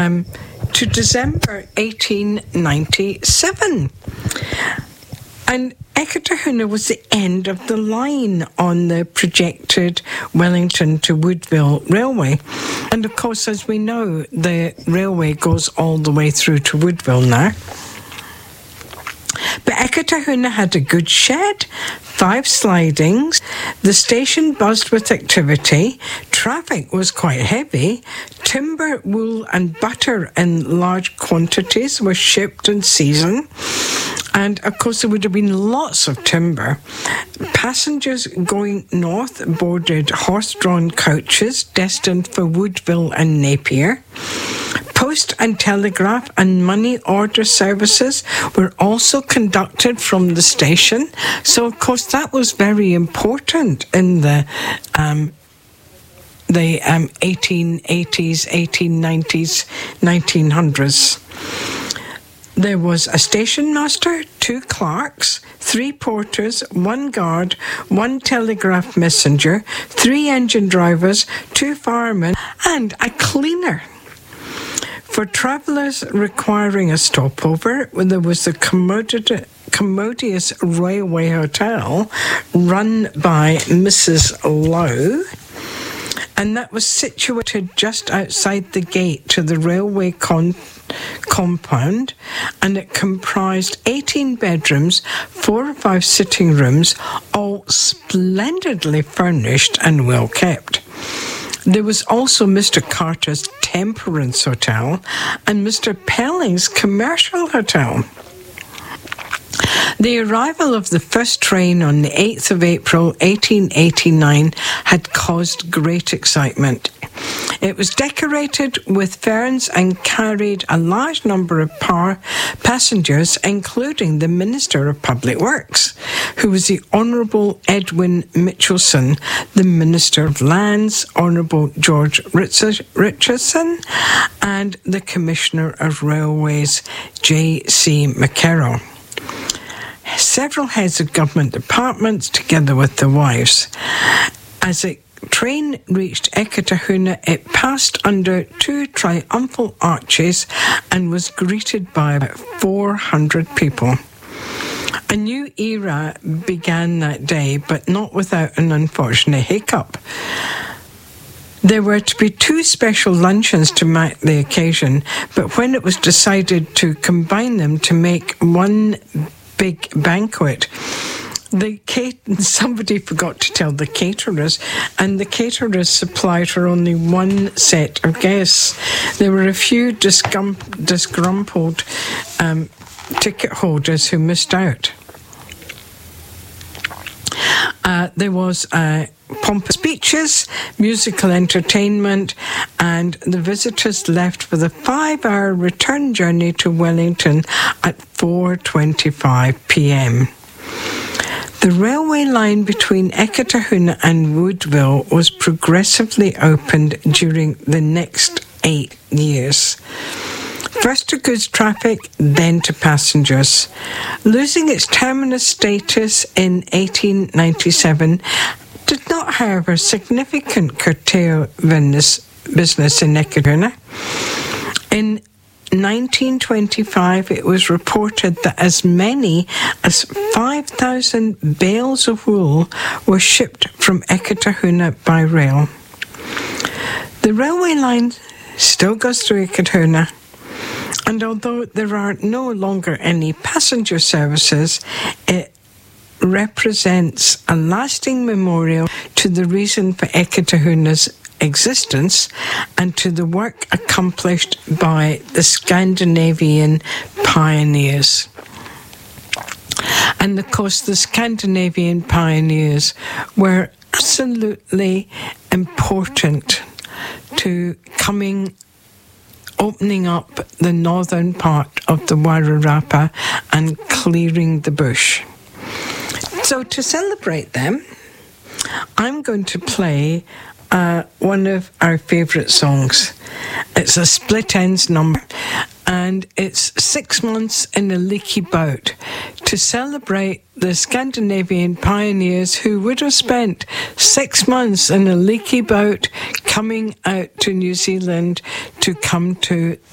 to December 1897. And Eketahuna was the end of the line on the projected Wellington to Woodville Railway. And of course, as we know, the railway goes all the way through to Woodville now. But Eketahuna had a good shed, 5 slidings, the station buzzed with activity, traffic was quite heavy, timber, wool and butter in large quantities were shipped in season, and of course there would have been lots of timber. Passengers going north boarded horse-drawn coaches destined for Woodville and Napier. Post and telegraph and money order services were also conducted from the station. So, of course, that was very important in the 1880s, 1890s, 1900s. There was a station master, 2 clerks, 3 porters, 1 guard, 1 telegraph messenger, 3 engine drivers, 2 firemen, and a cleaner. For travellers requiring a stopover, there was the commodious railway hotel run by Mrs. Lowe, and that was situated just outside the gate to the railway compound, and it comprised 18 bedrooms, 4 or 5 sitting rooms, all splendidly furnished and well kept. There was also Mr. Carter's Temperance Hotel and Mr. Pelling's Commercial Hotel. The arrival of the first train on the 8th of April 1889 had caused great excitement. It was decorated with ferns and carried a large number of passengers, including the Minister of Public Works, who was the Honourable Edwin Mitchelson, the Minister of Lands, Honourable George Richardson, and the Commissioner of Railways, J.C. McKerrow. Several heads of government departments, together with the wives. As the train reached Eketahuna, it passed under 2 triumphal arches and was greeted by about 400 people. A new era began that day, but not without an unfortunate hiccup. There were to be 2 special luncheons to mark the occasion, but when it was decided to combine them to make one big banquet, somebody forgot to tell the caterers, and the caterers supplied for only 1 set of guests. There were a few disgruntled ticket holders who missed out. There was pompous speeches, musical entertainment, and the visitors left for the 5-hour return journey to Wellington at 4:25 p.m. The railway line between Eketahuna and Woodville was progressively opened during the next 8 years. First to goods traffic, then to passengers. Losing its terminus status in 1897 did not, however, significant curtail business in Eketahuna. In 1925, it was reported that as many as 5,000 bales of wool were shipped from Eketahuna by rail. The railway line still goes through Eketahuna, and although there are no longer any passenger services, it represents a lasting memorial to the reason for Eketahuna's existence and to the work accomplished by the Scandinavian pioneers. And of course, the Scandinavian pioneers were absolutely important to opening up the northern part of the Wairarapa and clearing the bush. So to celebrate them, I'm going to play one of our favourite songs. It's a split ends number, and it's 6 months in a leaky boat to celebrate the Scandinavian pioneers who would have spent 6 months in a leaky boat coming out to New Zealand to come to